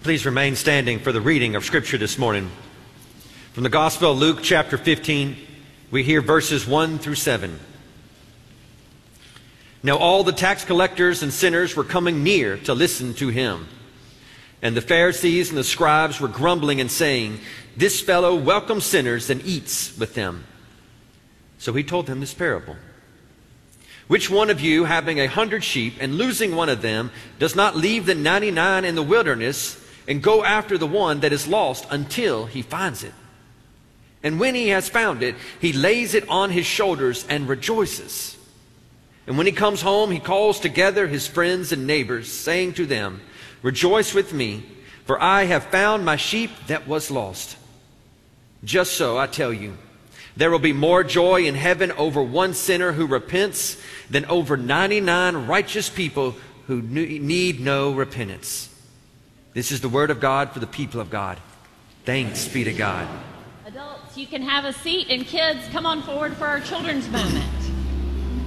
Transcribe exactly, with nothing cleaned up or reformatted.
Please remain standing for the reading of Scripture this morning. From the Gospel of Luke, chapter fifteen, we hear verses one through seven. Now all the tax collectors and sinners were coming near to listen to him. And the Pharisees and the scribes were grumbling and saying, "This fellow welcomes sinners and eats with them." So he told them this parable. Which one of you, having a hundred sheep and losing one of them, does not leave the ninety-nine in the wilderness and go after the one that is lost until he finds it? And when he has found it, he lays it on his shoulders and rejoices. And when he comes home, he calls together his friends and neighbors, saying to them, "Rejoice with me, for I have found my sheep that was lost." Just so, I tell you, there will be more joy in heaven over one sinner who repents than over ninety-nine righteous people who need no repentance. This is the word of God for the people of God. Thanks be to God. Adults, you can have a seat, and kids, come on forward for our children's moment.